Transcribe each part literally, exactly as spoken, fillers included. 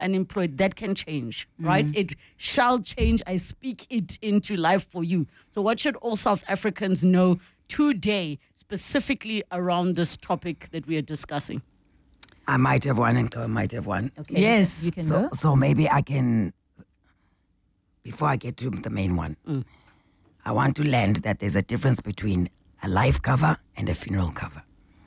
unemployed, that can change, mm. right? It shall change. I speak it into life for you. So what should all South Africans know today, specifically around this topic that we are discussing? I might have one and Go might have one. Okay. Yes. You can so, go. So maybe I can, before I get to the main one, mm. I want to land that there's a difference between a life cover and a funeral cover.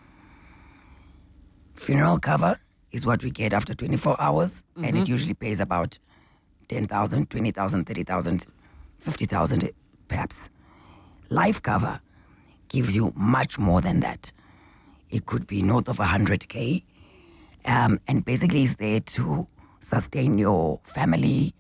Funeral cover is what we get after twenty-four hours, mm-hmm. and it usually pays about ten thousand, twenty thousand, thirty thousand, fifty thousand perhaps. Life cover gives you much more than that. It could be north of one hundred K, um, and basically is there to sustain your family.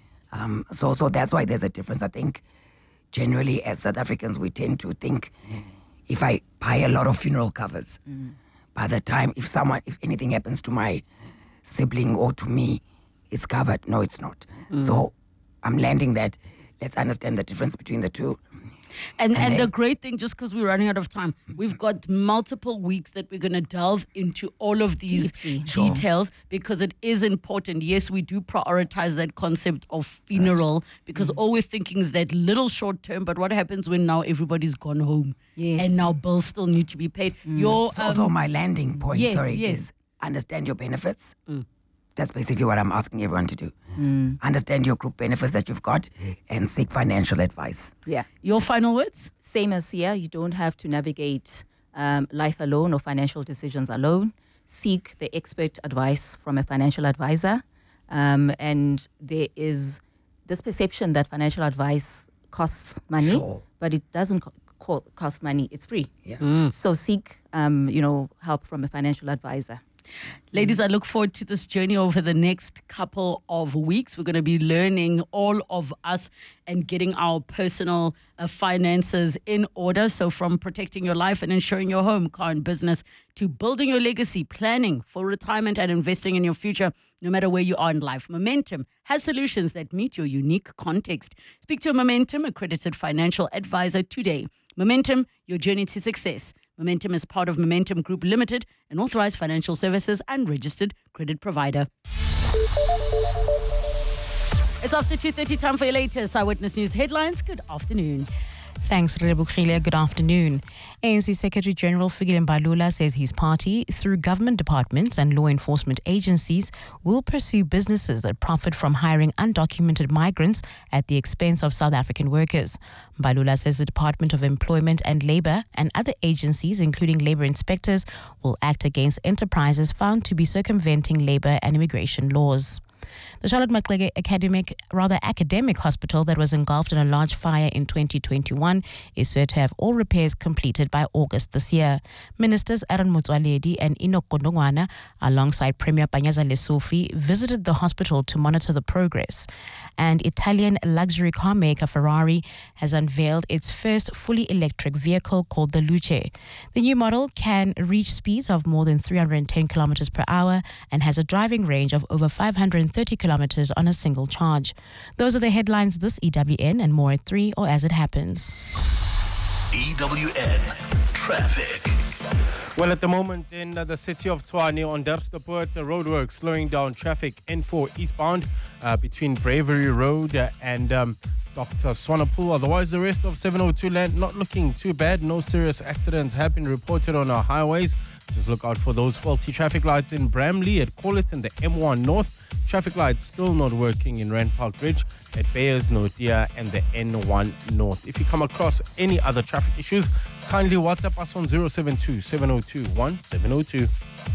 Um, so, so that's why there's a difference. I think generally as South Africans, we tend to think if I buy a lot of funeral covers, mm. by the time if someone, if anything happens to my sibling or to me, it's covered. No, it's not. Mm. So I'm landing that. Let's understand the difference between the two. And and, And the then- great thing, just because we're running out of time, we've got multiple weeks that we're going to delve into all of these Deeply. Sure. details because it is important. Yes, we do prioritize that concept of funeral because all we're thinking is that little short term, but what happens when now everybody's gone home Yes. and now bills still need to be paid? Your, So, um, so my landing point, yes, sorry, yes. is understand your benefits. That's basically what I'm asking everyone to do. Understand your group benefits that you've got and seek financial advice. Yeah. your final words? Same as here, you don't have to navigate um, life alone or financial decisions alone. Seek the expert advice from a financial advisor. Um, and there is this perception that financial advice costs money, Sure. but it doesn't co- co- cost money. It's free. Yeah. So seek, um, you know, help from a financial advisor. Ladies, I look forward to this journey over the next couple of weeks. We're going to be learning, all of us, and getting our personal uh, finances in order. So from protecting your life and ensuring your home, car and business, to building your legacy, planning for retirement and investing in your future, no matter where you are in life. Momentum has solutions that meet your unique context. Speak to a Momentum accredited financial advisor today. Momentum, your journey to success. Momentum is part of Momentum Group Limited, an authorized financial services and registered credit provider. It's after two thirty, time for your latest Eyewitness News headlines. Good afternoon. Thanks, Rebukhile. Good afternoon. A N C Secretary General Fikile Mbalula says his party, through government departments and law enforcement agencies, will pursue businesses that profit from hiring undocumented migrants at the expense of South African workers. Mbalula says the Department of Employment and Labour and other agencies, including labour inspectors, will act against enterprises found to be circumventing labour and immigration laws. The Charlotte Maxeke Academic, rather academic hospital that was engulfed in a large fire in twenty twenty-one is said to have all repairs completed by August this year. Ministers Aaron Motsoaledi and Enoch Gondongwana, alongside Premier Panyaza Lesufi, visited the hospital to monitor the progress. And Italian luxury car maker Ferrari has unveiled its first fully electric vehicle called the Luce. The new model can reach speeds of more than three hundred ten kilometers per hour and has a driving range of over five hundred thirty kilometers on a single charge. Those are the headlines this E W N, and more at three or as it happens. E W N Traffic. Well, at the moment in uh, the city of Tshwane on Dersteport, the roadworks slowing down traffic N four eastbound uh, between Bravery Road uh, and um, Doctor Swanepoel. Otherwise, the rest of seven oh two land not looking too bad. No serious accidents have been reported on our highways. Just look out for those faulty traffic lights in Bramley, at Collet and the M one North. Traffic lights still not working in Rand Park Bridge, at Bayers, Notia and the N one North. If you come across any other traffic issues, kindly WhatsApp us on zero seven two, seven oh two, one seven oh two.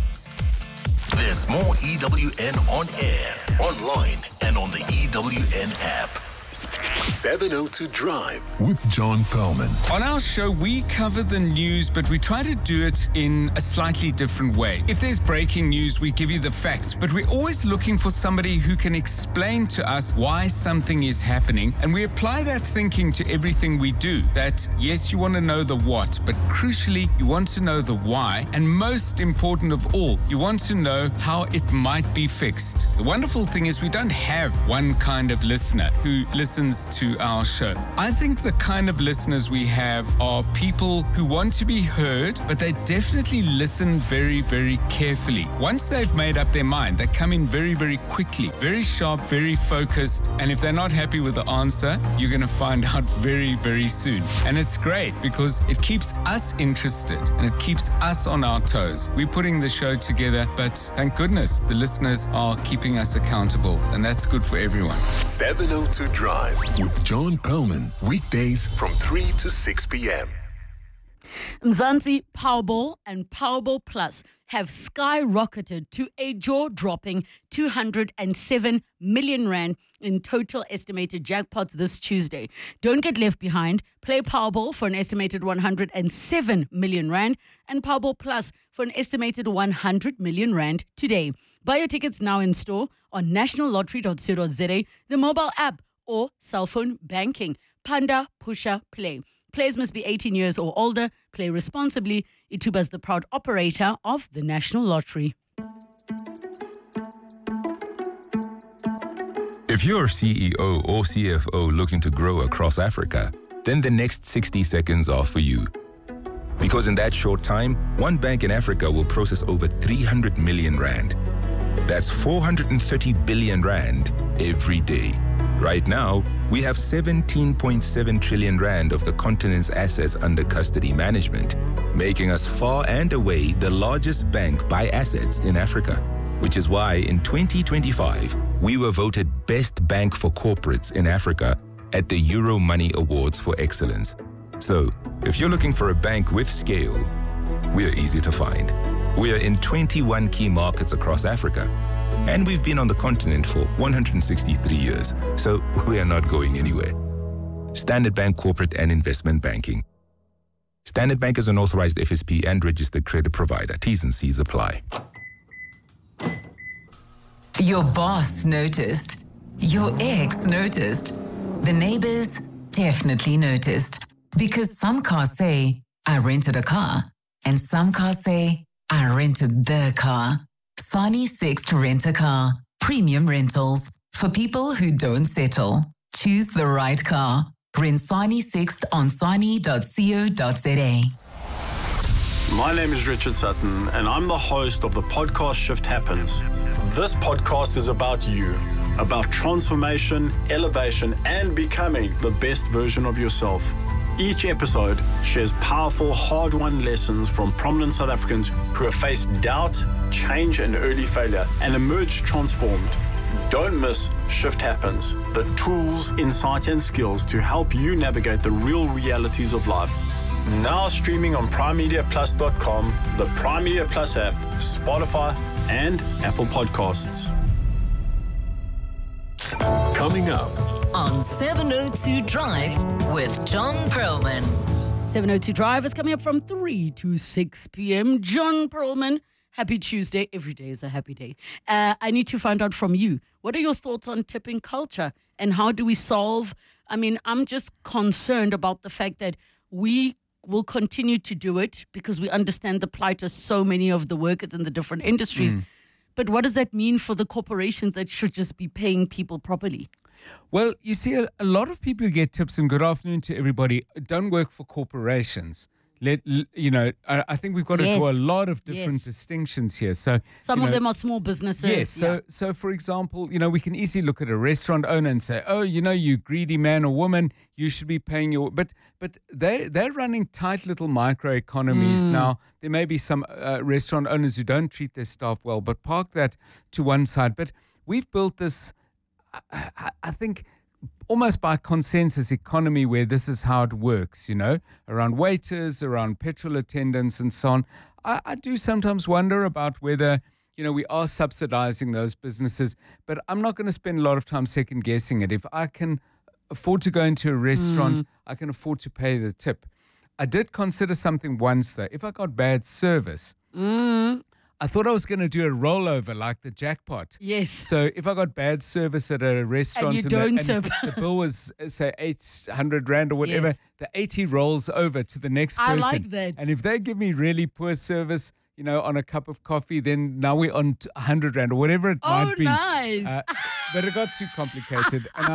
There's more E W N on air, online, and on the E W N app. seven oh two Drive with John Perlman. On our show, we cover the news, but we try to do it in a slightly different way. If there's breaking news, we give you the facts, but we're always looking for somebody who can explain to us why something is happening, and we apply that thinking to everything we do. That, yes, you want to know the what, but crucially, you want to know the why, and most important of all, you want to know how it might be fixed. The wonderful thing is we don't have one kind of listener who listens listens to our show. I think the kind of listeners we have are people who want to be heard, but they definitely listen very, very carefully. Once they've made up their mind, they come in very, very quickly, very sharp, very focused. And if they're not happy with the answer, you're going to find out very, very soon. And it's great because it keeps us interested and it keeps us on our toes. We're putting the show together, but thank goodness the listeners are keeping us accountable, and that's good for everyone. seven oh two Drive with John Perlman. Weekdays from three to six p.m. Mzansi Powerball and Powerball Plus have skyrocketed to a jaw-dropping two hundred seven million rand in total estimated jackpots this Tuesday. Don't get left behind. Play Powerball for an estimated one hundred seven million rand and Powerball Plus for an estimated one hundred million rand today. Buy your tickets now in store on national lottery dot co dot za, the mobile app, or cell phone banking. Panda Pusha Play. Players must be eighteen years or older. Play responsibly. Ituba is the proud operator of the National Lottery. If you're C E O or C F O looking to grow across Africa, then the next sixty seconds are for you. Because in that short time, one bank in Africa will process over three hundred million rand. That's four hundred thirty billion rand every day. Right now, we have seventeen point seven trillion rand of the continent's assets under custody management, making us far and away the largest bank by assets in Africa. Which is why in twenty twenty-five, we were voted Best Bank for Corporates in Africa at the Euro Money Awards for Excellence. So, if you're looking for a bank with scale, we are easy to find. We are in twenty-one key markets across Africa. And we've been on the continent for one hundred sixty-three years, so we are not going anywhere. Standard Bank Corporate and Investment Banking. Standard Bank is an authorized F S P and registered credit provider. T's and C's apply. Your boss noticed. Your ex noticed. The neighbors definitely noticed. Because some cars say, I rented a car. And some cars say, I rented the car. Sani Sixt Rent a Car. Premium rentals. For people who don't settle. Choose the right car. Rent Sani Sixt on sani dot co dot za. My name is Richard Sutton, and I'm the host of the podcast Shift Happens. This podcast is about you, about transformation, elevation, and becoming the best version of yourself. Each episode shares powerful, hard-won lessons from prominent South Africans who have faced doubt, change, and early failure and emerged transformed. Don't miss Shift Happens, the tools, insight, and skills to help you navigate the real realities of life. Now streaming on prime media plus dot com, the Prime Media Plus app, Spotify, and Apple Podcasts. Coming up On seven oh two Drive with John Perlman. seven oh two Drive is coming up from three to six p.m. John Perlman, happy Tuesday. Every day is a happy day. Uh, I need to find out from you, what are your thoughts on tipping culture and how do we solve? I mean, I'm just concerned about the fact that we will continue to do it because we understand the plight of so many of the workers in the different industries. Mm. But what does that mean for the corporations that should just be paying people properly? Well, you see, a, a lot of people who get tips, and good afternoon to everybody, don't work for corporations. Let you know, I, I think we've got to yes. draw a lot of different yes. distinctions here. So some you of know, them are small businesses. Yes. So, yeah. so for example, you know, we can easily look at a restaurant owner and say, "Oh, you know, you greedy man or woman, you should be paying your." But, but they they're running tight little micro economies Mm. now. There may be some uh, restaurant owners who don't treat their staff well, but park that to one side. But we've built this, I, I, I think, almost by consensus economy where this is how it works, you know, around waiters, around petrol attendants and so on. I, I do sometimes wonder about whether, you know, we are subsidizing those businesses, but I'm not going to spend a lot of time second guessing it. If I can afford to go into a restaurant, mm. I can afford to pay the tip. I did consider something once though. If I got bad service, Mm. I thought I was going to do a rollover like the jackpot. Yes. So if I got bad service at a restaurant And you don't the, and tip. the bill was, uh, say, eight hundred rand or whatever, Yes. the eighty rolls over to the next I person. like that. And if they give me really poor service, you know, on a cup of coffee, then now we're on one hundred rand or whatever it Oh, might be. nice. Uh, but it got too complicated. and I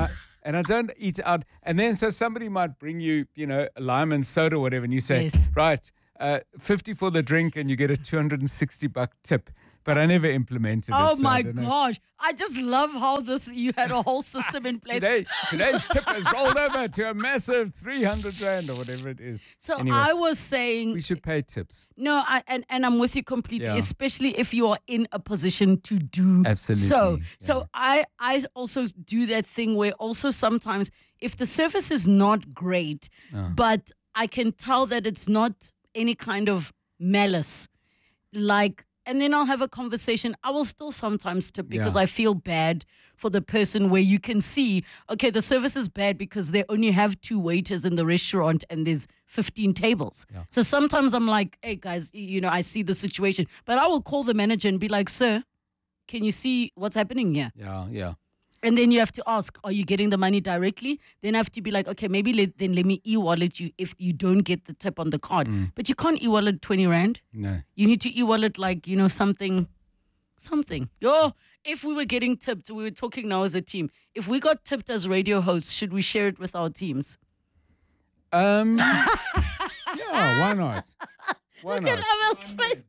and I don't eat out. And then so somebody might bring you, you know, a lime and soda or whatever, and you say, Yes. right, uh, fifty for the drink, and you get a two hundred sixty buck tip. But I never implemented it. Oh so I my don't know. gosh. I just love how this you had a whole system in place. Today, today's tip has rolled over to a massive three hundred rand or whatever it is. So Anyway, I was saying we should pay tips. no, I, and, and I'm with you completely, Yeah. especially if you are in a position to do Absolutely, so. yeah. So I, I also do that thing where also sometimes if the service is not great, but I can tell that it's not any kind of malice, like, and then I'll have a conversation. I will still sometimes tip because Yeah. I feel bad for the person where you can see, okay, the service is bad because they only have two waiters in the restaurant and there's fifteen tables. So sometimes I'm like, hey guys, you know, I see the situation, but I will call the manager and be like, sir, can you see what's happening here? Yeah, yeah. And then you have to ask, are you getting the money directly? Then I have to be like, okay, maybe let, then let me e-wallet you if you don't get the tip on the card. But you can't e-wallet twenty rand. No. You need to e-wallet like, you know, something, something. Yo, if we were getting tipped, we were talking now as a team. If we got tipped as radio hosts, should we share it with our teams? Um, yeah, why not? Why Look not? at Amel's face.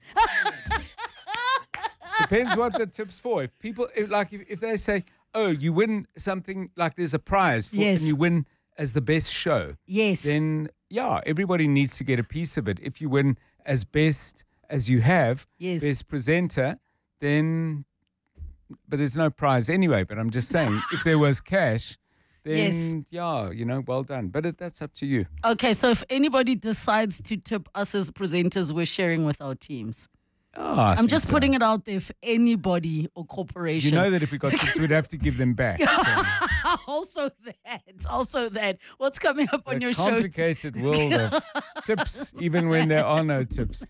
Depends what the tip's for. If people, if, like, if, if they say, oh, you win something, like there's a prize for, Yes. and you win as the best show, Yes. then yeah, everybody needs to get a piece of it. If you win as best as you have, Yes. best presenter, then, but there's no prize anyway. But I'm just saying, if there was cash, then yeah, you know, well done. But it, that's up to you. Okay, so if anybody decides to tip us as presenters, we're sharing with our teams. Oh, I I'm think just so. putting it out there for anybody or corporation. You know that if we got tips, we'd have to give them back. So. also that, also that. What's coming up on A your show? complicated world of tips, even when there are no tips.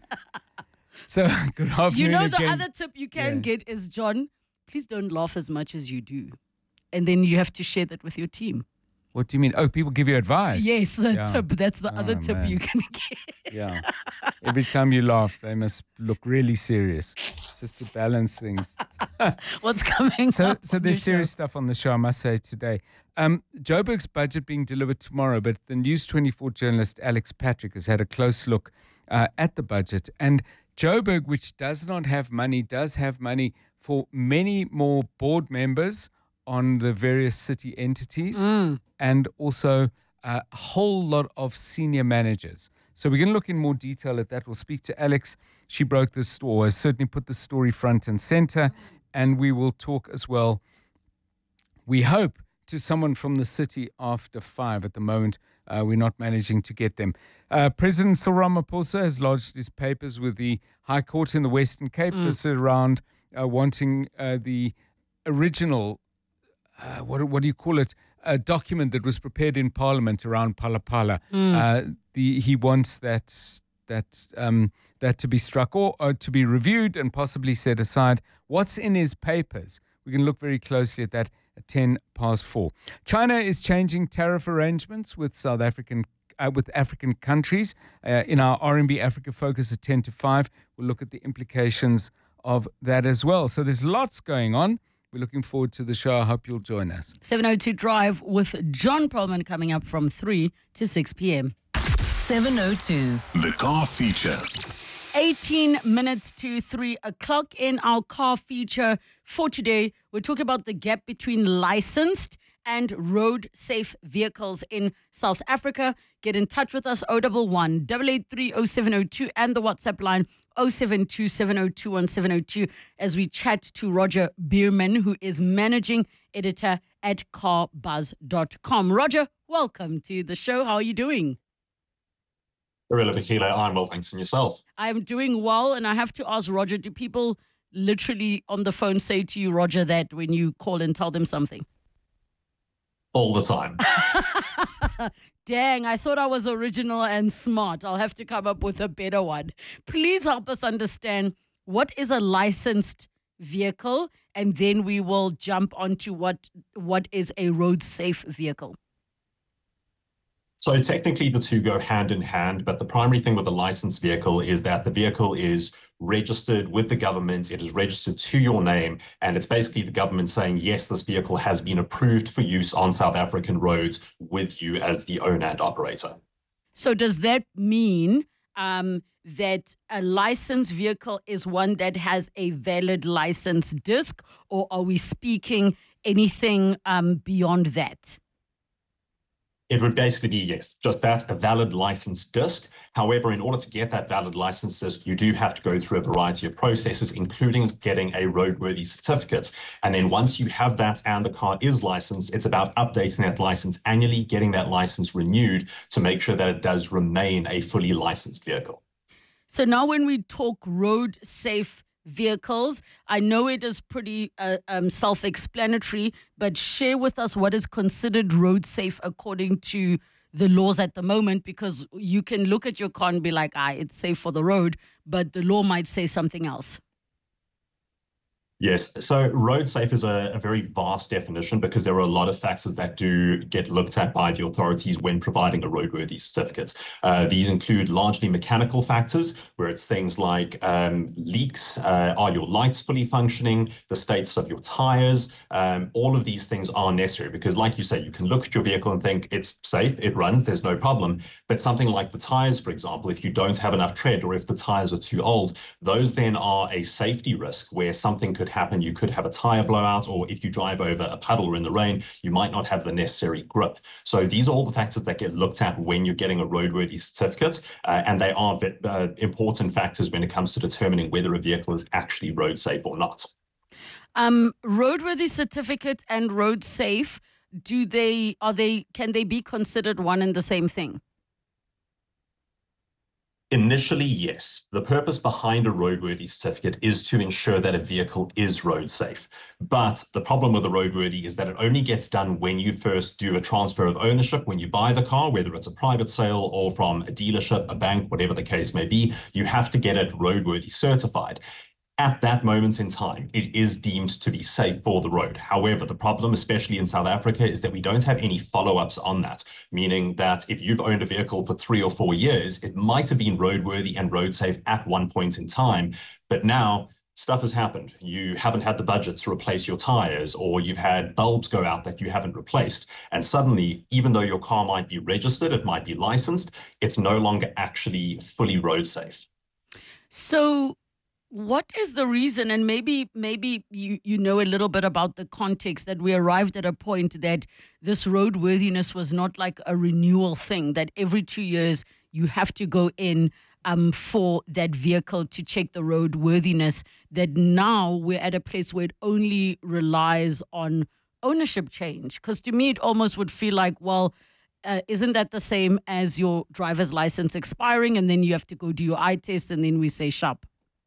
So, good afternoon You know, the again. other tip you can Yeah. get is, John, please don't laugh as much as you do. And then you have to share that with your team. What do you mean? Oh, people give you advice. Yes, the Yeah. tip. That's the other Oh, tip man. you can get. Yeah. Every time you laugh, they must look really serious, just to balance things. What's coming So, up so on there's your show? serious stuff on the show, I must say, today. Um, Joburg's budget being delivered tomorrow, but the News twenty-four journalist Alex Patrick has had a close look uh, at the budget. And Joburg, which does not have money, does have money for many more board members on the various city entities and also a whole lot of senior managers. So we're going to look in more detail at that. We'll speak to Alex. She broke this story, has certainly put the story front and center. And we will talk as well, we hope, to someone from the city after five. At the moment, uh, we're not managing to get them. Uh, President Cyril Ramaphosa has lodged his papers with the High Court in the Western Cape. This is around uh, wanting uh, the original Uh, what what do you call it? A document that was prepared in Parliament around Palapala. Uh, the he wants that that um, that to be struck or, or to be reviewed and possibly set aside. What's in his papers? We can look very closely at that at ten past four. China is changing tariff arrangements with South African uh, with African countries. Uh, in our R and B Africa Focus at ten to five, we'll look at the implications of that as well. So there's lots going on. We're looking forward to the show. I hope you'll join us. seven oh two Drive with John Perlman coming up from three to six p.m. seven oh two. The car feature. eighteen minutes to three o'clock in our car feature for today. We're talking about the gap between licensed and road safe vehicles in South Africa. Get in touch with us, oh one one, eight eight three, oh seven oh two, and the WhatsApp line oh seven two, seven oh two, one seven oh two as we chat to Roger Bierman, who is managing editor at car buzz dot com. Roger, welcome to the show. How are you doing? Arilla Bakile, I'm well, thanks, and yourself? I'm doing well, and I have to ask Roger, do people literally on the phone say to you, Roger, that when you call and tell them something? All the time. Dang, I thought I was original and smart. I'll have to come up with a better one. Please help us understand what is a licensed vehicle, and then we will jump onto what what is a road safe vehicle. So technically the two go hand in hand, but the primary thing with a licensed vehicle is that the vehicle is registered with the government, it is registered to your name, and it's basically the government saying, yes, this vehicle has been approved for use on South African roads with you as the owner and operator. So does that mean um, that a licensed vehicle is one that has a valid license disc, or are we speaking anything um, beyond that? It would basically be, yes, just that, a valid license disc. However, in order to get that valid license disc, you do have to go through a variety of processes, including getting a roadworthy certificate. And then once you have that and the car is licensed, it's about updating that license annually, getting that license renewed to make sure that it does remain a fully licensed vehicle. So now when we talk road safe vehicles, I know it is pretty uh, um, self-explanatory, but share with us what is considered road safe according to the laws at the moment, because you can look at your car and be like, ah, it's safe for the road, but the law might say something else. Yes, so road safe is a, a very vast definition because there are a lot of factors that do get looked at by the authorities when providing a roadworthy certificate. Uh, these include largely mechanical factors, where it's things like um, leaks, uh, are your lights fully functioning, the status of your tires. Um, all of these things are necessary because, like you say, you can look at your vehicle and think it's safe, it runs, there's no problem. But something like the tires, for example, if you don't have enough tread or if the tires are too old, those then are a safety risk where something could happen. You could have a tire blowout, or if you drive over a puddle or in the rain, you might not have the necessary grip. So these are all the factors that get looked at when you're getting a roadworthy certificate, uh, and they are uh, important factors when it comes to determining whether a vehicle is actually road safe or not. Um, roadworthy certificate and road safe, do they, are they, can they be considered one and the same thing? Initially, yes. The purpose behind a roadworthy certificate is to ensure that a vehicle is road safe. But the problem with the roadworthy is that it only gets done when you first do a transfer of ownership. When you buy the car, whether it's a private sale or from a dealership, a bank, whatever the case may be, you have to get it roadworthy certified. At that moment in time, it is deemed to be safe for the road. However, the problem, especially in South Africa, is that we don't have any follow-ups on that, meaning that if you've owned a vehicle for three or four years, it might have been roadworthy and road safe at one point in time, but now stuff has happened. You haven't had the budget to replace your tires, or you've had bulbs go out that you haven't replaced. And suddenly, even though your car might be registered, it might be licensed, it's no longer actually fully road safe. So what is the reason, and maybe maybe you, you know a little bit about the context, that we arrived at a point that this roadworthiness was not like a renewal thing, that every two years you have to go in um, for that vehicle to check the roadworthiness, that now we're at a place where it only relies on ownership change? Because to me, it almost would feel like, well, uh, isn't that the same as your driver's license expiring and then you have to go do your eye test and then we say shop?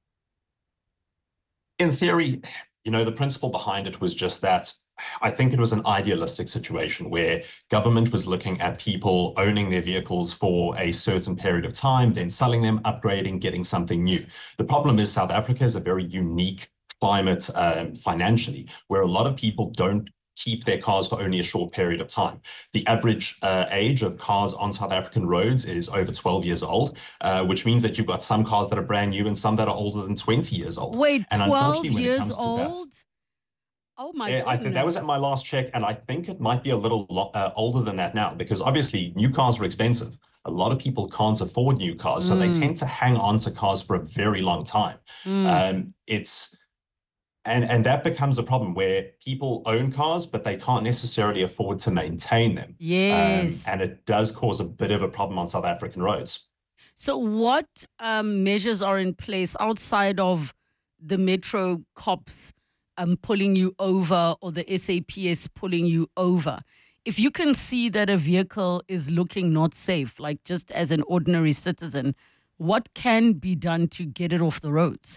In theory, you know, the principle behind it was just that I think it was an idealistic situation where government was looking at people owning their vehicles for a certain period of time, then selling them, upgrading, getting something new. The problem is South Africa is a very unique climate um, financially, where a lot of people don't keep their cars for only a short period of time. The average uh, age of cars on South African roads is over twelve years old, uh, which means that you've got some cars that are brand new and some that are older than twenty years old. Wait, and twelve years old? That, oh my yeah, goodness. I think that was at my last check, and I think it might be a little uh, older than that now, because obviously new cars are expensive. A lot of people can't afford new cars, so mm. they tend to hang on to cars for a very long time. Mm. Um, it's And and that becomes a problem where people own cars, but they can't necessarily afford to maintain them. Yes. Um, and it does cause a bit of a problem on South African roads. So what um, measures are in place outside of the Metro cops um, pulling you over or the S A P S pulling you over? If you can see that a vehicle is looking not safe, like just as an ordinary citizen, what can be done to get it off the roads?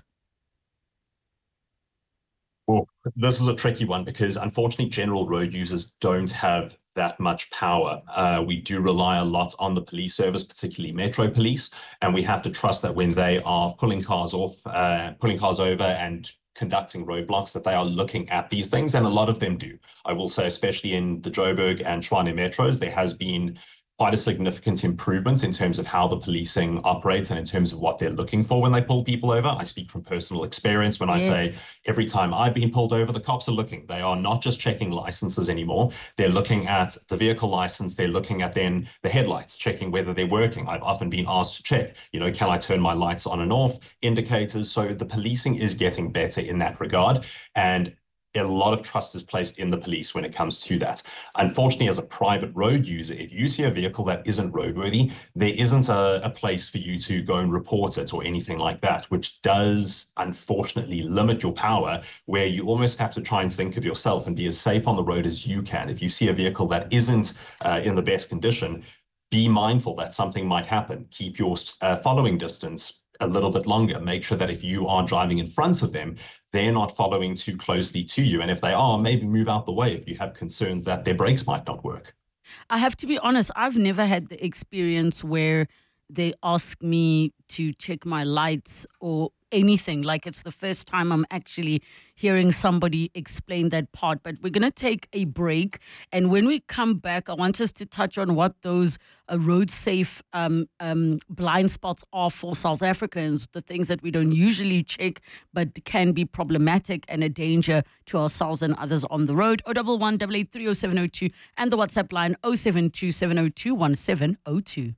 Well, this is a tricky one because unfortunately general road users don't have that much power. Uh, we do rely a lot on the police service, particularly Metro Police, and we have to trust that when they are pulling cars off, uh, pulling cars over and conducting roadblocks, that they are looking at these things, and a lot of them do. I will say, especially in the Joburg and Tshwane metros, there has been quite a significant improvement in terms of how the policing operates and in terms of what they're looking for when they pull people over. I speak from personal experience when yes. I say every time I've been pulled over, the cops are looking. They are not just checking licenses anymore. They're looking at the vehicle license. They're looking at then the headlights, checking whether they're working. I've often been asked to check, you know, can I turn my lights on and off, indicators. So the policing is getting better in that regard. And a lot of trust is placed in the police when it comes to that. Unfortunately, as a private road user, if you see a vehicle that isn't roadworthy, there isn't a, a place for you to go and report it or anything like that, which does unfortunately limit your power, where you almost have to try and think of yourself and be as safe on the road as you can. If you see a vehicle that isn't uh, in the best condition, be mindful that something might happen. Keep your uh, following distance a little bit longer. Make sure that if you are driving in front of them, they're not following too closely to you. And if they are, maybe move out the way if you have concerns that their brakes might not work. I have to be honest, I've never had the experience where they ask me to check my lights or anything. Like, it's the first time I'm actually hearing somebody explain that part. But we're going to take a break. And when we come back, I want us to touch on what those uh, road safe um, um, blind spots are for South Africans, the things that we don't usually check, but can be problematic and a danger to ourselves and others on the road. oh one one, eight eight three, oh seven oh two and the WhatsApp line oh seven two, seven oh two, one seven oh two.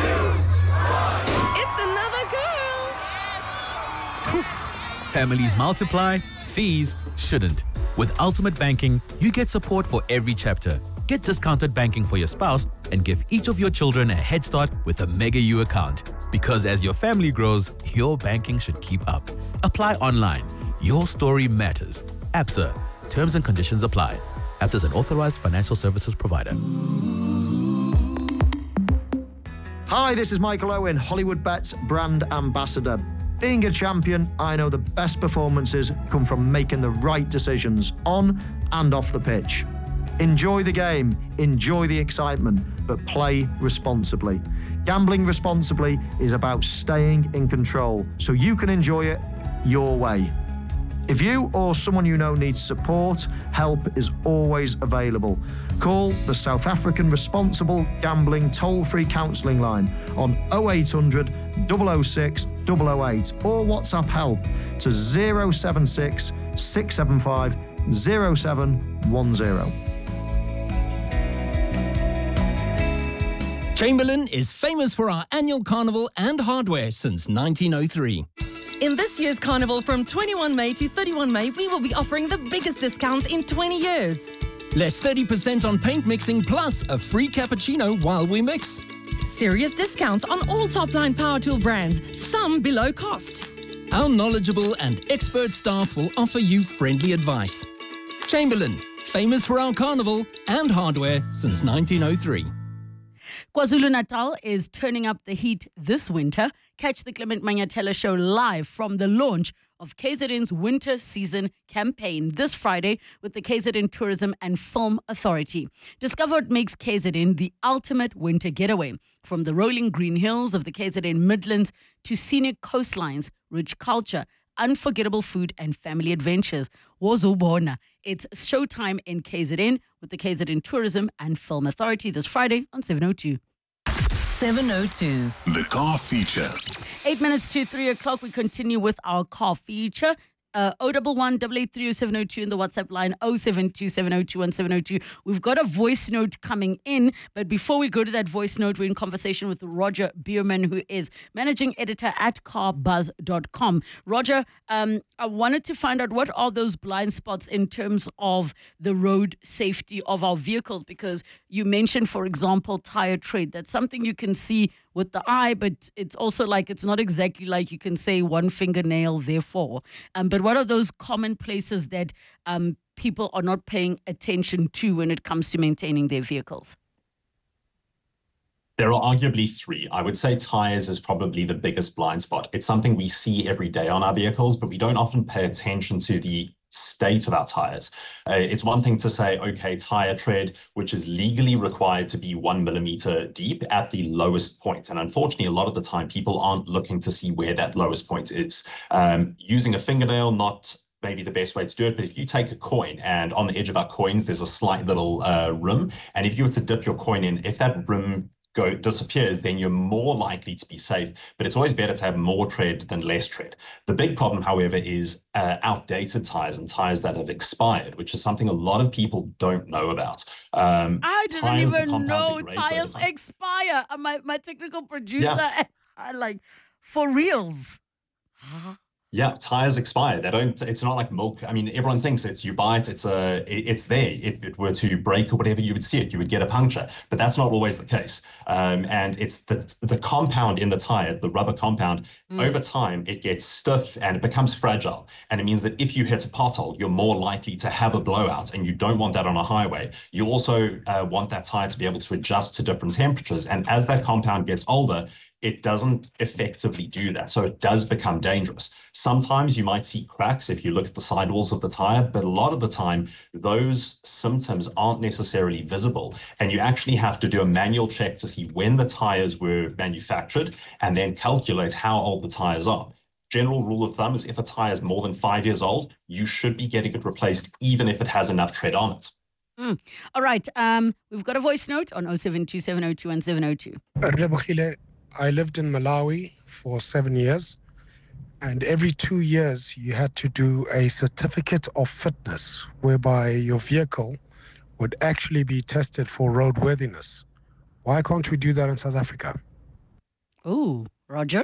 Families multiply, fees shouldn't. With Ultimate Banking, you get support for every chapter. Get discounted banking for your spouse and give each of your children a head start with a Mega U account. Because as your family grows, your banking should keep up. Apply online. Your story matters. Absa. Terms and conditions apply. Absa is an authorized financial services provider. Hi, this is Michael Owen, Hollywood Bets brand ambassador. Being a champion, I know the best performances come from making the right decisions on and off the pitch. Enjoy the game, enjoy the excitement, but play responsibly. Gambling responsibly is about staying in control so you can enjoy it your way. If you or someone you know needs support, help is always available. Call the South African Responsible Gambling Toll-Free Counselling line on oh eight hundred, double oh six, double oh eight or WhatsApp help to oh seven six, six seven five, oh seven one oh. Chamberlain is famous for our annual carnival and hardware since nineteen oh three. In this year's carnival from twenty-first of May to thirty-first of May, we will be offering the biggest discounts in twenty years. Less thirty percent on paint mixing plus a free cappuccino while we mix. Serious discounts on all top-line power tool brands, some below cost. Our knowledgeable and expert staff will offer you friendly advice. Chamberlain, famous for our carnival and hardware since nineteen oh three. KwaZulu-Natal is turning up the heat this winter. Catch the Clement Manyathela Show live from the launch of K Z N's winter season campaign this Friday with the K Z N Tourism and Film Authority. Discover what makes K Z N the ultimate winter getaway. From the rolling green hills of the K Z N Midlands to scenic coastlines, rich culture, unforgettable food and family adventures. Wozobona. It's showtime in K Z N with the K Z N Tourism and Film Authority this Friday on seven oh two. seven oh two. The car feature. Eight minutes to three o'clock. We continue with our car feature. Uh, oh one one, eight eight three, oh seven oh two in the WhatsApp line oh seven two, seven oh two, one seven oh two. We've got a voice note coming in, but before we go to that voice note, we're in conversation with Roger Bierman, who is managing editor at car buzz dot com. Roger, um, I wanted to find out what are those blind spots in terms of the road safety of our vehicles, because you mentioned, for example, tire tread. That's something you can see with the eye, but it's also like it's not exactly like you can say one fingernail, therefore. Um, but what are those common places that um, people are not paying attention to when it comes to maintaining their vehicles? There are arguably three. I would say tires is probably the biggest blind spot. It's something we see every day on our vehicles, but we don't often pay attention to the state of our tires. Uh, it's one thing to say, okay, tire tread, which is legally required to be one millimeter deep at the lowest point. And unfortunately, a lot of the time, people aren't looking to see where that lowest point is. Um, using a fingernail, not maybe the best way to do it, but if you take a coin and on the edge of our coins, there's a slight little uh, rim. And if you were to dip your coin in, if that rim go disappears, then you're more likely to be safe. But it's always better to have more tread than less tread. The big problem, however, is uh, outdated tires and tires that have expired, which is something a lot of people don't know about. Um, I didn't tires that even compound know degrade over tires time. expire. Uh, My my technical producer, Yeah. I like for reals. Yeah, tires expire. They don't. It's not like milk. I mean, everyone thinks it's you buy it. It's a. it- It's there. If it were to break or whatever, you would see it. You would get a puncture. But that's not always the case. Um, and it's the the compound in the tire, the rubber compound. Mm. Over time, it gets stiff and it becomes fragile. And it means that if you hit a pothole, you're more likely to have a blowout. And you don't want that on a highway. You also uh, want that tire to be able to adjust to different temperatures. And as that compound gets older, it doesn't effectively do that. So it does become dangerous. Sometimes you might see cracks if you look at the sidewalls of the tire, but a lot of the time, those symptoms aren't necessarily visible. And you actually have to do a manual check to see when the tires were manufactured and then calculate how old the tires are. General rule of thumb is if a tire is more than five years old, you should be getting it replaced, even if it has enough tread on it. Mm. All right. Um, we've got a voice note on oh seven two, seven oh two, one seven oh two. Rebukile, I lived in Malawi for seven years, and every two years you had to do a certificate of fitness whereby your vehicle would actually be tested for roadworthiness. Why can't we do that in South Africa? Oh, Roger?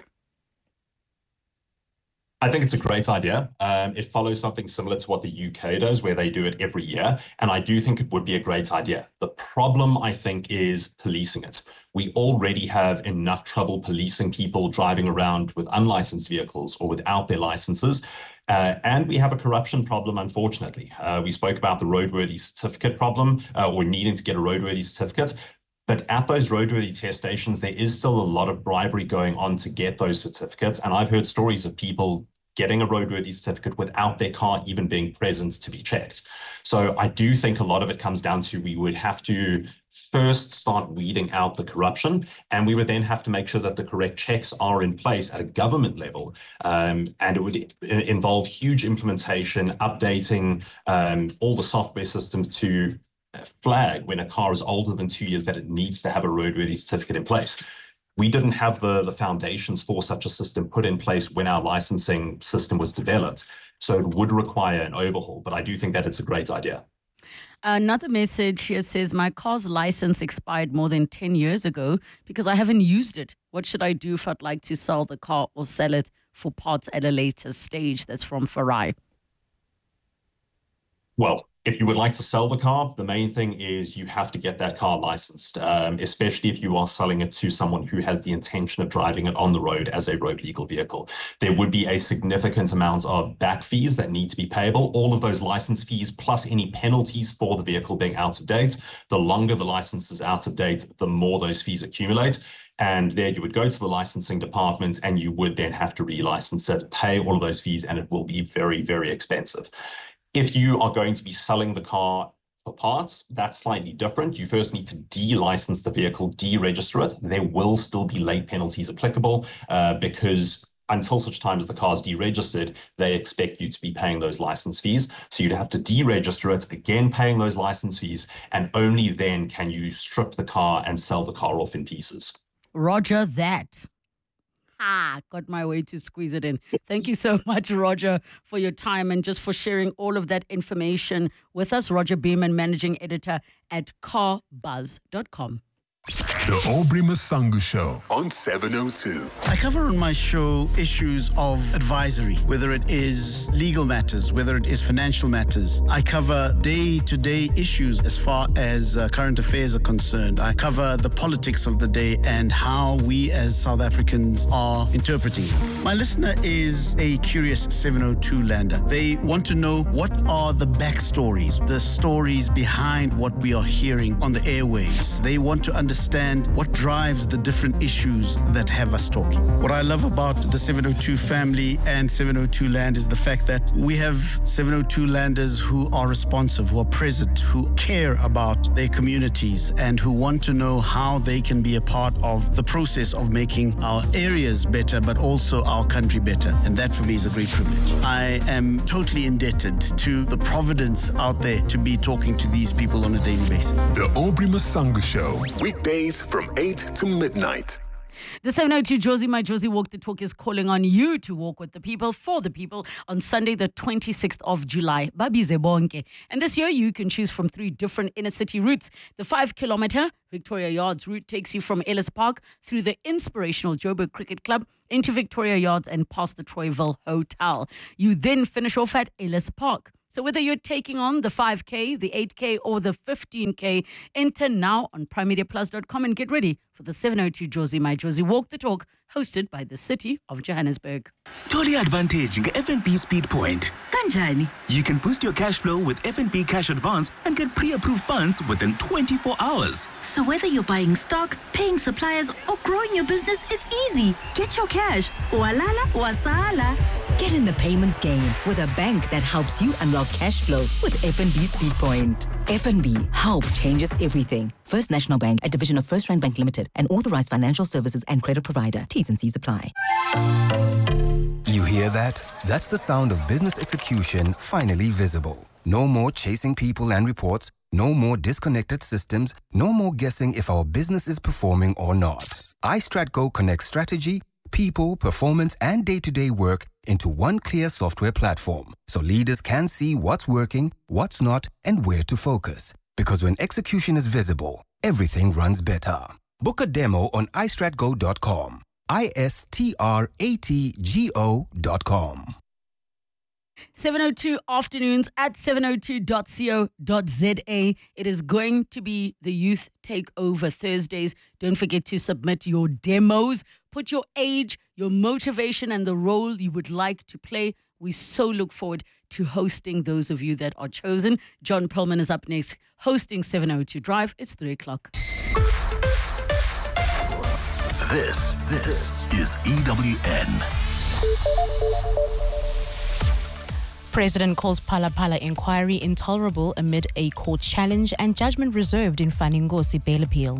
I think it's a great idea. Um, it follows something similar to what the U K does, where they do it every year. And I do think it would be a great idea. The problem, I think, is policing it. We already have enough trouble policing people driving around with unlicensed vehicles or without their licenses. Uh, and we have a corruption problem, unfortunately. Uh, we spoke about the roadworthy certificate problem uh, or needing to get a roadworthy certificate. But at those roadworthy test stations, there is still a lot of bribery going on to get those certificates. And I've heard stories of people getting a roadworthy certificate without their car even being present to be checked. So I do think a lot of it comes down to we would have to first start weeding out the corruption, and we would then have to make sure that the correct checks are in place at a government level. Um, and it would involve huge implementation, updating um, all the software systems to flag when a car is older than two years that it needs to have a roadworthy certificate in place. We didn't have the, the foundations for such a system put in place when our licensing system was developed. So it would require an overhaul, but I do think that it's a great idea. Another message here says, my car's license expired more than ten years ago because I haven't used it. What should I do if I'd like to sell the car or sell it for parts at a later stage? That's from Farai. Well, if you would like to sell the car, the main thing is you have to get that car licensed, um, especially if you are selling it to someone who has the intention of driving it on the road as a road legal vehicle. There would be a significant amount of back fees that need to be payable. All of those license fees plus any penalties for the vehicle being out of date. The longer the license is out of date, the more those fees accumulate. And there you would go to the licensing department and you would then have to relicense it, pay all of those fees, and it will be very, very expensive. If you are going to be selling the car for parts, that's slightly different. You first need to de-license the vehicle, de-register it. There will still be late penalties applicable uh, because until such time as the car is deregistered, they expect you to be paying those license fees. So you'd have to deregister it, again paying those license fees, and only then can you strip the car and sell the car off in pieces. Roger that. Ah, got my way to squeeze it in. Thank you so much, Roger, for your time and just for sharing all of that information with us. Roger Beeman, Managing Editor at car buzz dot com. The Aubrey Masangu Show on seven oh two. I cover on my show issues of advisory, whether it is legal matters, whether it is financial matters. I cover day-to-day issues as far as uh, current affairs are concerned. I cover the politics of the day and how we as South Africans are interpreting them. My listener is a curious seven oh two lander. They want to know what are the backstories, the stories behind what we are hearing on the airwaves. They want to understand understand what drives the different issues that have us talking. What I love about the seven oh two family and seven oh two Land is the fact that we have seven oh two Landers who are responsive, who are present, who care about their communities and who want to know how they can be a part of the process of making our areas better, but also our country better. And that for me is a great privilege. I am totally indebted to the providence out there to be talking to these people on a daily basis. The Aubrey Masangu Show, weekday Weekdays from eight to midnight. The seven oh two Josie My Josie Walk the Talk is calling on you to walk with the people, for the people, on Sunday the twenty-sixth of July. Babize bonke. And this year you can choose from three different inner city routes. The five kilometer Victoria Yards route takes you from Ellis Park through the inspirational Joburg Cricket Club into Victoria Yards and past the Troyville Hotel. You then finish off at Ellis Park. So whether you're taking on the five K, the eight K or the fifteen K, enter now on prime media plus dot com and get ready for the seven oh two Josie My Josie Walk the Talk, hosted by the City of Johannesburg. Totally advantage in F N B Speed Point. Kanjani. You can boost your cash flow with F N B Cash Advance and get pre-approved funds within twenty-four hours. So whether you're buying stock, paying suppliers or growing your business, it's easy. Get your cash. Walala wasala. Get in the payments game with a bank that helps you unlock cash flow with F N B Speed Point. F N B, help changes everything. First National Bank, a division of First Rand Bank Limited, an authorized financial services and credit provider. T's and C's apply. You hear that? That's the sound of business execution finally visible. No more chasing people and reports. No more disconnected systems. No more guessing if our business is performing or not. iStratGo connects strategy, people, performance, and day-to-day work into one clear software platform, so leaders can see what's working, what's not, and where to focus. Because when execution is visible, everything runs better. Book a demo on i strat go dot com. I S T R A T G O dot com. seven oh two afternoons at seven oh two dot co dot za. It is going to be the Youth Takeover Thursdays. Don't forget to submit your demos. Put your age, your motivation, and the role you would like to play. We so look forward to hosting those of you that are chosen. John Perlman is up next, hosting seven oh two Drive. It's three o'clock. This, this is E W N. President calls Phala Phala inquiry intolerable amid a court challenge and judgment reserved in Fani Ngosi bail appeal.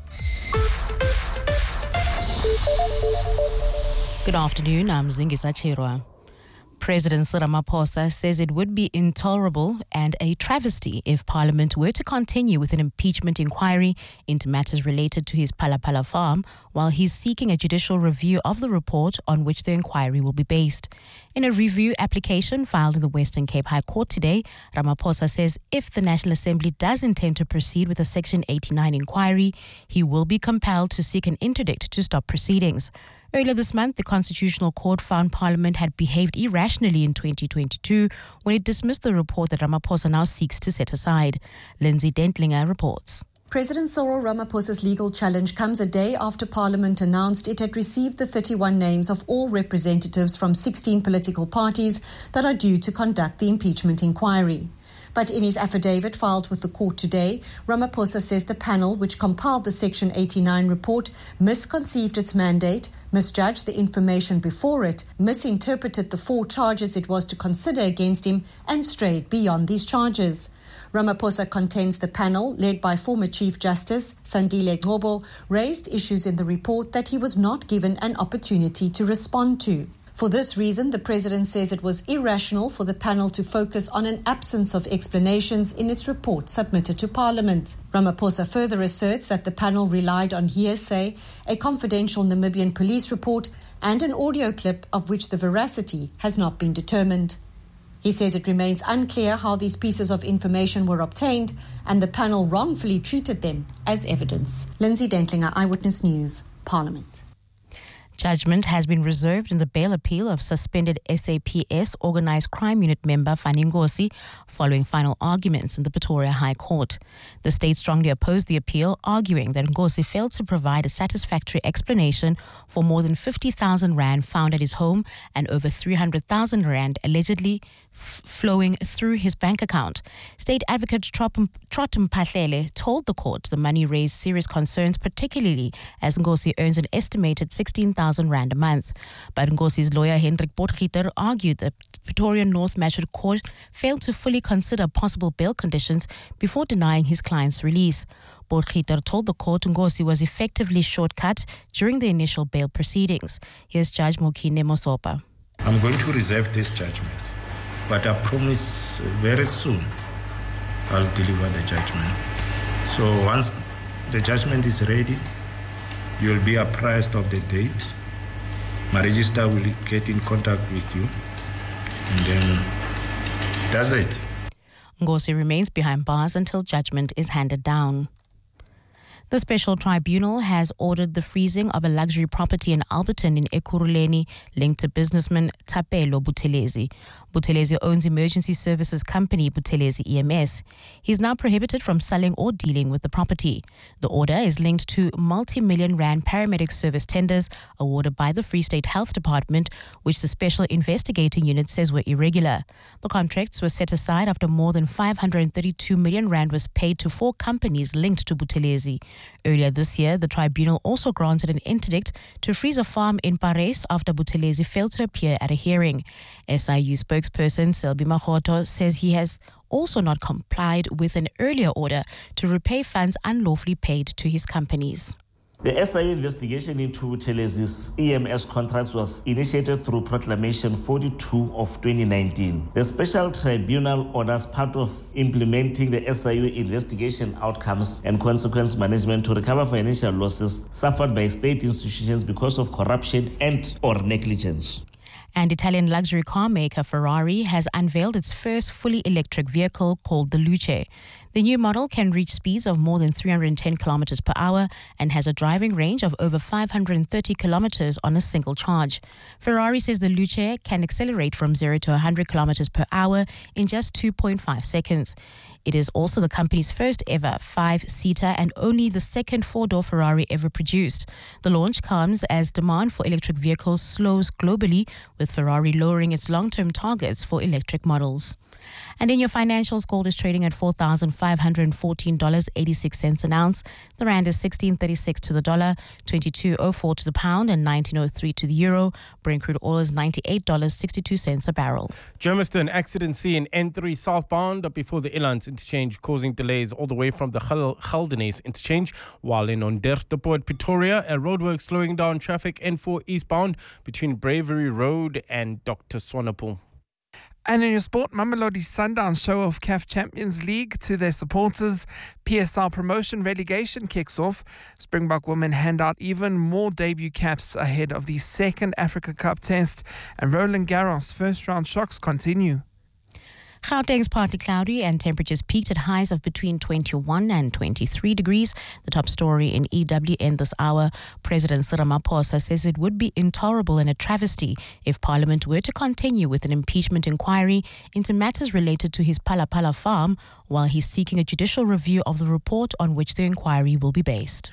Good afternoon, I'm Zingisa Chirwa. President Cyril Ramaphosa says it would be intolerable and a travesty if Parliament were to continue with an impeachment inquiry into matters related to his Phala Phala farm while he's seeking a judicial review of the report on which the inquiry will be based. In a review application filed in the Western Cape High Court today, Ramaphosa says if the National Assembly does intend to proceed with a Section eighty-nine inquiry, he will be compelled to seek an interdict to stop proceedings. Earlier this month, the Constitutional Court found Parliament had behaved irrationally in twenty twenty-two when it dismissed the report that Ramaphosa now seeks to set aside. Lindsay Dentlinger reports. President Cyril Ramaphosa's legal challenge comes a day after Parliament announced it had received the thirty-one names of all representatives from sixteen political parties that are due to conduct the impeachment inquiry. But in his affidavit filed with the court today, Ramaphosa says the panel, which compiled the Section eighty-nine report, misconceived its mandate, misjudged the information before it, misinterpreted the four charges it was to consider against him, and strayed beyond these charges. Ramaphosa contends the panel, led by former Chief Justice Sandile Ngcobo, raised issues in the report that he was not given an opportunity to respond to. For this reason, the President says it was irrational for the panel to focus on an absence of explanations in its report submitted to Parliament. Ramaphosa further asserts that the panel relied on hearsay, a confidential Namibian police report, and an audio clip of which the veracity has not been determined. He says it remains unclear how these pieces of information were obtained, and the panel wrongfully treated them as evidence. Lindsay Dentlinger, Eyewitness News, Parliament. Judgment has been reserved in the bail appeal of suspended S A P S Organised Crime Unit member Fani Ngosi following final arguments in the Pretoria High Court. The state strongly opposed the appeal, arguing that Ngosi failed to provide a satisfactory explanation for more than fifty thousand rand found at his home and over three hundred thousand rand allegedly f- flowing through his bank account. State Advocate Trotm Mphahlele told the court the money raised serious concerns, particularly as Ngosi earns an estimated sixteen thousand rand a month. But Ngosi's lawyer Hendrik Potgieter argued that Pretoria North Magistrate Court failed to fully consider possible bail conditions before denying his client's release. Potgieter told the court Ngosi was effectively shortcut during the initial bail proceedings. Here's Judge Mokine Mosopa. I'm going to reserve this judgment, but I promise very soon I'll deliver the judgment. So once the judgment is ready, you'll be apprised of the date. My registrar will get in contact with you, and then that's it. Ngosi remains behind bars until judgment is handed down. The special tribunal has ordered the freezing of a luxury property in Alberton in Ekurhuleni linked to businessman Thapelo Buthelezi. Buthelezi owns emergency services company Buthelezi E M S. He is now prohibited from selling or dealing with the property. The order is linked to multi-million rand paramedic service tenders awarded by the Free State Health Department, which the Special Investigating Unit says were irregular. The contracts were set aside after more than five hundred thirty-two million rand was paid to four companies linked to Buthelezi. Earlier this year, the tribunal also granted an interdict to freeze a farm in Pares after Buthelezi failed to appear at a hearing. S I U spokesperson Selby Mahoto says he has also not complied with an earlier order to repay funds unlawfully paid to his companies. The S I U investigation into Buthelezi's E M S contracts was initiated through Proclamation forty-two of twenty nineteen. The special tribunal orders part of implementing the S I U investigation outcomes and consequence management to recover financial losses suffered by state institutions because of corruption and or negligence. And Italian luxury car maker Ferrari has unveiled its first fully electric vehicle called the Luce. The new model can reach speeds of more than three hundred ten kilometers per hour and has a driving range of over five hundred thirty kilometers on a single charge. Ferrari says the Luce can accelerate from zero to one hundred kilometers per hour in just two point five seconds. It is also the company's first ever five-seater and only the second four-door Ferrari ever produced. The launch comes as demand for electric vehicles slows globally, with Ferrari lowering its long-term targets for electric models. And in your financials, gold is trading at four thousand five hundred fourteen dollars and eighty-six cents an ounce. The rand is sixteen thirty-six to the dollar, twenty-two oh four to the pound, and nineteen oh three to the euro. Brent crude oil is ninety-eight dollars and sixty-two cents a barrel. Germiston accident scene N three southbound before the Elands interchange, causing delays all the way from the Geldenhuys interchange. While in Onderstepoort, Pretoria, a roadwork slowing down traffic N four eastbound between Bravery Road and Doctor Swanepoel. And in your sport, Mamelodi Sundowns show off C A F Champions League to their supporters. P S L promotion relegation kicks off. Springbok women hand out even more debut caps ahead of the second Africa Cup test. And Roland Garros first round shocks continue. Gauteng's partly cloudy and temperatures peaked at highs of between twenty-one and twenty-three degrees. The top story in E W N this hour, President Cyril Ramaphosa says it would be intolerable and a travesty if Parliament were to continue with an impeachment inquiry into matters related to his Palapala farm, while he's seeking a judicial review of the report on which the inquiry will be based.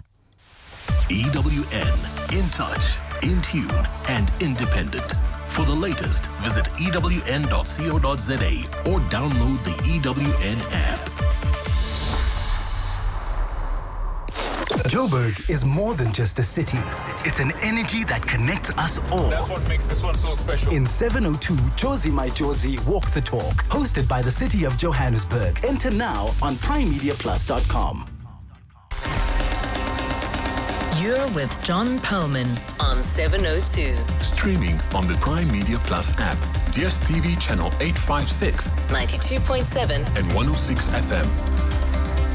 E W N, in touch, in tune and independent. For the latest, visit E W N dot co dot z a or download the E W N app. Joburg is more than just a city. It's an energy that connects us all. That's what makes this one so special. In seven oh two, Josie My Josie Walk the Talk, hosted by the City of Johannesburg. Enter now on prime media plus dot com. You're with John Perlman on seven oh two. Streaming on the Prime Media Plus app, D S T V channel eight fifty-six, ninety-two point seven and one oh six F M.